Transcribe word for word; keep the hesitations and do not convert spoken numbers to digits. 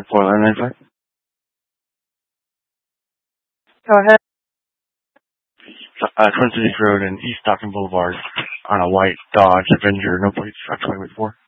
four nine nine five. Go ahead. Uh, Twin Cities Road and East Stockton Boulevard on a white Dodge Avenger, no plates, truck twenty four.